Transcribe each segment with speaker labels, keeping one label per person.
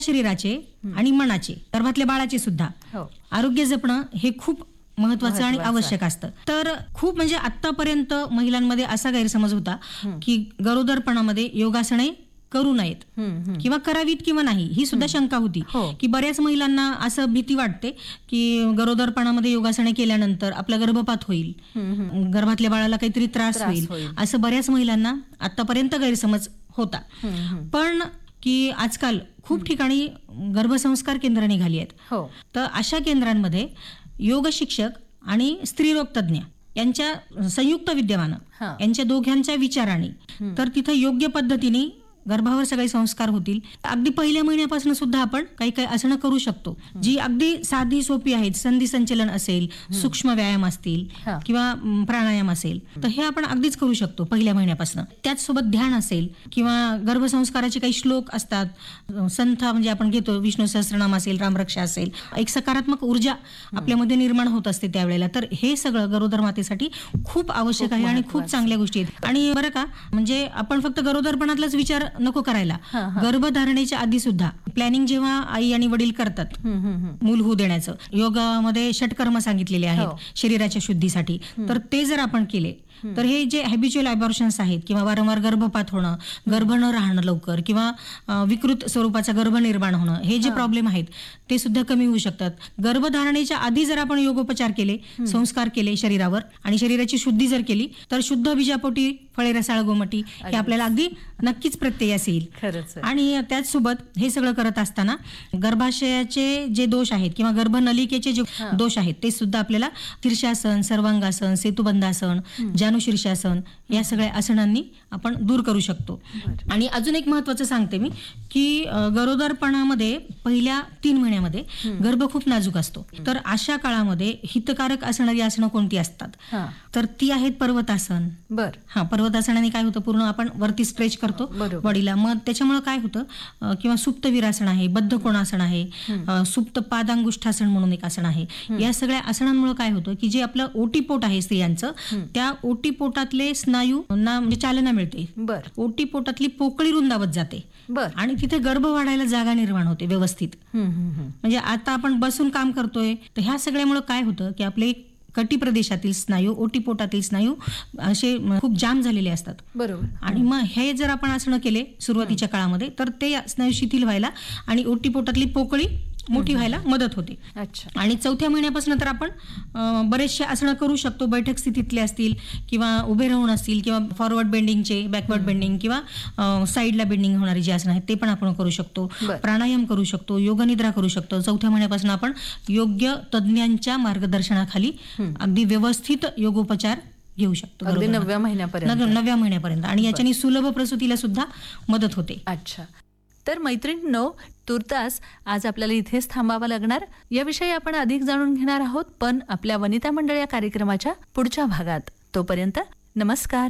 Speaker 1: शरीराचे आणि मनाचे, गर्भातल्या बाळाचे सुद्धा आरोग्य जपणं हे खूप महत्वाचं आणि आवश्यक असतं. तर खूप म्हणजे आतापर्यंत महिलांमध्ये असा गैरसमज होता की गरोदरपणामध्ये योगासने करू नयेत किंवा करावीत किंवा नाही, ही सुद्धा शंका होती की बऱ्याच महिलांना असं भीती वाटते की गरोदरपणामध्ये योगासने केल्यानंतर आपला गर्भपात होईल, गर्भातल्या बाळाला काहीतरी त्रास होईल, असं बऱ्याच महिलांना आतापर्यंत गैरसमज होता. पण की आजकाल खूप ठिकाणी गर्भसंस्कार केंद्र निघाली आहेत. तर अशा केंद्रांमध्ये योग शिक्षक आणि स्त्रीरोग तज्ञ यांच्या संयुक्त विद्यमानं यांच्या दोघांच्या विचाराने तर तिथं योग्य पद्धतीने गर्भावर सगळे संस्कार होतील. अगदी पहिल्या महिन्यापासून सुद्धा आपण काही काही आसनं करू शकतो जी अगदी साधी सोपी आहेत. संधी संचलन असेल, सूक्ष्म व्यायाम असतील किंवा प्राणायाम असेल, तर हे आपण अगदीच करू शकतो पहिल्या महिन्यापासून. त्याचसोबत ध्यान असेल किंवा गर्भसंस्काराचे काही श्लोक असतात, संथ म्हणजे आपण घेतो विष्णू सहस्त्रनाम असेल, रामरक्षा असेल, एक सकारात्मक ऊर्जा आपल्यामध्ये निर्माण होत असते त्यावेळेला. तर हे सगळं गरोदर मातेसाठी खूप आवश्यक आहे आणि खूप चांगल्या गोष्टी आहेत. आणि बरं का, म्हणजे आपण फक्त गरोदरपणातलाच विचार नको करायला, गर्भधारणेच्या आधी सुद्धा प्लॅनिंग जेव्हा आई आणि वडील करतात मूल होऊ देण्याचं, योगामध्ये षटकर्म सांगितलेले आहेत शरीराच्या शुद्धीसाठी, तर ते जर आपण केले तर हे जे हॅबिच्युअल अबॉर्शन्स आहेत किंवा वारंवार गर्भपात होणं, गर्भ न राहणं लवकर किंवा विकृत स्वरूपाचा गर्भ निर्माण होणं, हे जे प्रॉब्लेम आहेत ते सुद्धा कमी होऊ शकतात. गर्भधारणेच्या आधी जर आपण योगोपचार केले, संस्कार केले शरीरावर आणि शरीराची शुद्धी जर केली, तर शुद्ध बीजापोटी फळे रसाळ गोमटी हे आपल्याला अगदी नक्कीच प्रत्ययास येईल. आणि त्याचसोबत हे सगळं करत असताना गर्भाशयाचे जे दोष आहेत किंवा गर्भनलिकेचे जे दोष आहेत ते सुद्धा आपल्याला शीर्षासन, सर्वांगासन, सेतुबंधासन, जानुशीर्षासन या सगळ्या आसनांनी आपण दूर करू शकतो. आणि अजून एक महत्वाचं सांगते मी की गरोदरपणामध्ये पहिल्या 3 महिन्यामध्ये गर्भ खूप नाजूक असतो. तर अशा काळामध्ये हितकारक असणारी आसनं कोणती असतात, तर ती आहेत पर्वतासन. पर्वतासनाने काय होतं, पूर्ण आपण वरती स्ट्रेच करतो बॉडीला, मग त्याच्यामुळे काय होतं, किंवा सुप्त वीरासन आहे, बद्ध कोणासन आहे, सुप्त पादांगुष्ठासन म्हणून एक आसन आहे. या सगळ्या आसनांमुळे काय होतं की जे आपलं ओटीपोट आहे स्त्रियांचं, त्या ओटीपोटातले स्नायूंना म्हणजे चालना मिळते, ओटीपोटातली पोकळी रुंदावत जाते आणि तिथे गर्भ वाढायला जागा निर्माण होते व्यवस्थित. म्हणजे आता आपण बसून काम करतोय, तर ह्या सगळ्यामुळे काय होतं की आपले कटी प्रदेशातील स्नायू, ओटीपोटातील स्नायू असे खूप जाम झालेले असतात. आणि मग हे जर आपण आसनं केले सुरुवातीच्या काळामध्ये, तर ते स्नायू शिथिल व्हायला आणि ओटीपोटातली पोकळी मोठी व्हायला मदत होते. आणि 4थ्या महिन्यापासून तर आपण बरेचसे आसनं करू शकतो. बैठक स्थितीतले असतील किंवा उभे राहून असतील किंवा फॉरवर्ड बेंडिंगचे, बॅकवर्ड बेंडिंग किंवा साईडला बेंडिंग होणारी जी आसनं आहेत ते पण आपण करू शकतो. प्राणायाम करू शकतो, योगनिद्रा करू शकतो. 4थ्या महिन्यापासून आपण योग्य तज्ञांच्या मार्गदर्शनाखाली अगदी व्यवस्थित योगोपचार घेऊ शकतो,
Speaker 2: अगदी 9व्या महिन्यापर्यंत.
Speaker 1: आणि याच्याने सुलभ प्रसूतीला सुद्धा मदत होते.
Speaker 2: अच्छा, तर मैत्रिणींनो, तुर्तास आज आपल्याला इथेच थांबावं लागणार. याविषयी आपण अधिक जाणून घेणार आहोत, पण आपल्या वनिता मंडळ या कार्यक्रमाच्या पुढच्या भागात. तोपर्यंत नमस्कार.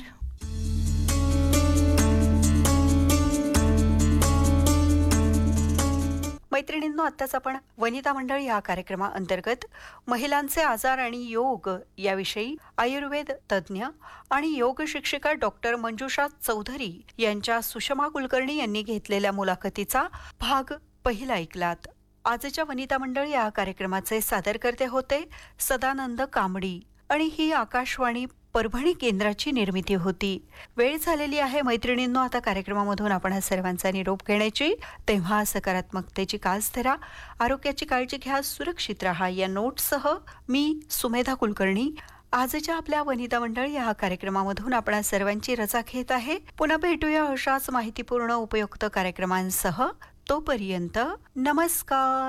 Speaker 3: मैत्रिणींनो, आत्ताच आपण वनिता मंडळ या कार्यक्रमाअंतर्गत महिलांचे आजार आणि योग याविषयी आयुर्वेद तज्ज्ञ आणि योग शिक्षिका डॉक्टर मंजुषा चौधरी यांच्या सुषमा कुलकर्णी यांनी घेतलेल्या मुलाखतीचा भाग पहिला ऐकलात. आजच्या वनिता मंडळ या कार्यक्रमाचे सादरकर्ते होते सदानंद कामडी आणि ही आकाशवाणी परभणी केंद्राची निर्मिती होती. वेळ झालेली आहे मैत्रिणींनो आता कार्यक्रमामधून आपण सर्वांचा निरोप घेण्याची. तेव्हा सकारात्मकतेची कास धरा, आरोग्याची काळजी घ्या, सुरक्षित राहा या नोटसह मी सुमेधा कुलकर्णी आजच्या आपल्या वनिता मंडळ या कार्यक्रमामधून आपणा सर्वांची रजा घेत आहे. पुन्हा भेटूया अशाच माहितीपूर्ण उपयुक्त कार्यक्रमांसह. तोपर्यंत नमस्कार.